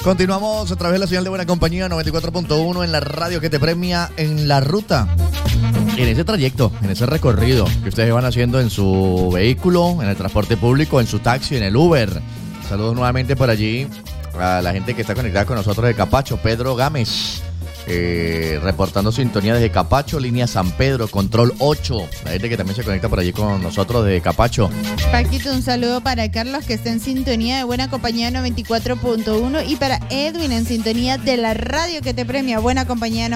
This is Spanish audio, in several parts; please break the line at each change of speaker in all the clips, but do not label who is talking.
Continuamos a través de la señal de Buena Compañía 94.1 en la radio que te premia en la ruta. En ese trayecto, en ese recorrido que ustedes van haciendo en su vehículo, en el transporte público, en su taxi, en el Uber. Saludos nuevamente por allí a la gente que está conectada con nosotros de Capacho. Pedro Gámez, reportando sintonía desde Capacho, línea San Pedro, control 8. La gente que también se conecta por allí con nosotros de Capacho.
Paquito, un saludo para Carlos, que está en sintonía de Buena Compañía 94.1, y para Edwin, en sintonía de la radio que te premia, Buena Compañía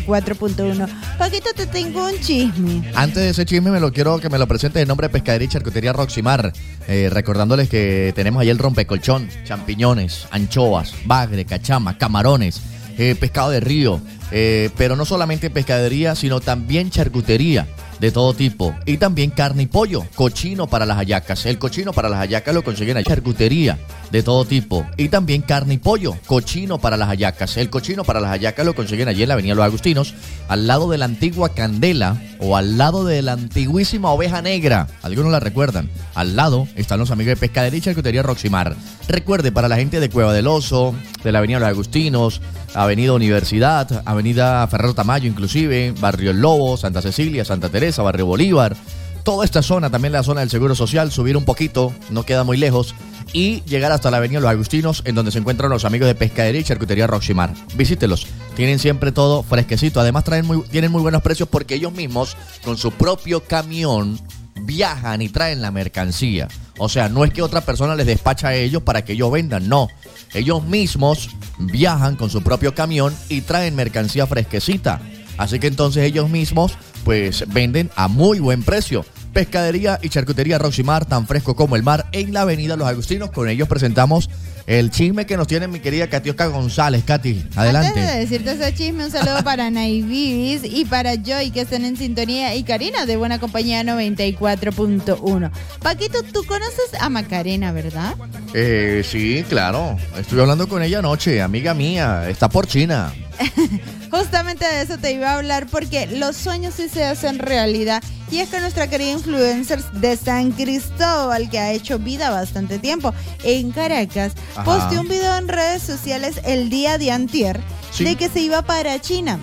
94.1. Paquito, te tengo un chisme.
Antes de ese chisme, quiero que me lo presente en nombre de Pescadería y Charcutería Roximar, recordándoles que tenemos ahí el rompecolchón, champiñones, anchoas, bagre, cachama, camarones, pescado de río, pero no solamente pescadería, sino también charcutería de todo tipo, y también carne y pollo, cochino para las hallacas. El cochino para las hallacas lo consiguen en charcutería de todo tipo, y también carne y pollo, cochino para las hallacas. El cochino para las hallacas lo consiguen allí en la avenida Los Agustinos, al lado de la antigua Candela o al lado de la antiguísima Oveja Negra. Algunos la recuerdan. Al lado están los amigos de Pescadería y Charcutería Roximar. Recuerde, para la gente de Cueva del Oso, de la avenida Los Agustinos, avenida Universidad, avenida Ferrero Tamayo inclusive, barrio El Lobo, Santa Cecilia, Santa Teresa, barrio Bolívar, toda esta zona, también la zona del Seguro Social, subir un poquito, no queda muy lejos, y llegar hasta la avenida Los Agustinos, en donde se encuentran los amigos de Pescadería y Charcutería Roximar. Visítelos, tienen siempre todo fresquecito, además tienen muy buenos precios porque ellos mismos, con su propio camión, viajan y traen la mercancía. O sea, no es que otra persona les despacha a ellos para que ellos vendan, no. Ellos mismos viajan con su propio camión y traen mercancía fresquecita. Así que entonces ellos mismos pues venden a muy buen precio. Pescadería y Charcutería Roximar, tan fresco como el mar, en la avenida Los Agustinos. Con ellos presentamos el chisme que nos tiene mi querida Katiuska González. Katy, adelante.
Antes de decirte ese chisme, un saludo para Naibibis y para Joy, que están en sintonía, y Karina de Buena Compañía 94.1. Paquito, tú conoces a Macarena, ¿verdad?
Sí, claro. Estuve hablando con ella anoche, amiga mía. Está por China.
Justamente de eso te iba a hablar, porque los sueños sí se hacen realidad. Y es que nuestra querida influencer de San Cristóbal, que ha hecho vida bastante tiempo en Caracas, posteó un video en redes sociales el día de antier, sí, de que se iba para China.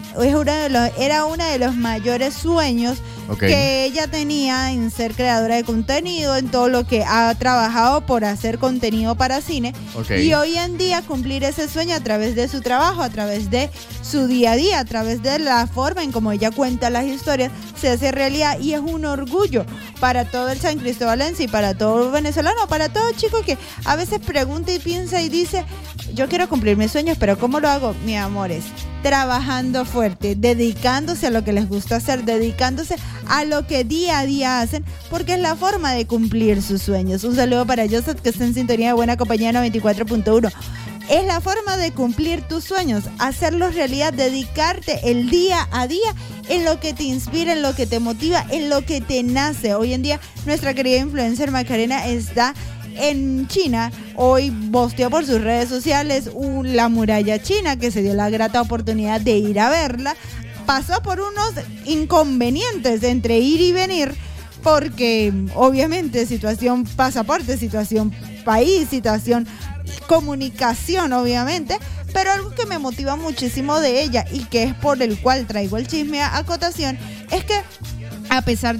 Era uno de los mayores sueños que ella tenía en ser creadora de contenido, en todo lo que ha trabajado por hacer contenido para cine. Y hoy en día cumplir ese sueño a través de su trabajo, a través de su día a día, a través de la forma en como ella cuenta las historias, se hace realidad, y es un orgullo para todo el san cristobalense y para todo el venezolano, para todo chico que a veces pregunta y piensa y dice: yo quiero cumplir mis sueños, pero ¿cómo lo hago? Mi amores, trabajando fuerte, dedicándose a lo que les gusta hacer, dedicándose a lo que día a día hacen, porque es la forma de cumplir sus sueños. Un saludo para Joseph, que está en sintonía de Buena Compañía 94.1. Es la forma de cumplir tus sueños, hacerlos realidad, dedicarte el día a día en lo que te inspira, en lo que te motiva, en lo que te nace. Hoy en día nuestra querida influencer Macarena está en China. Hoy posteó por sus redes sociales la muralla china, que se dio la grata oportunidad de ir a verla. Pasó por unos inconvenientes entre ir y venir, porque obviamente situación pasaporte, situación país, situación comunicación, obviamente, pero algo que me motiva muchísimo de ella, y que es por el cual traigo el chisme a acotación, es que a pesar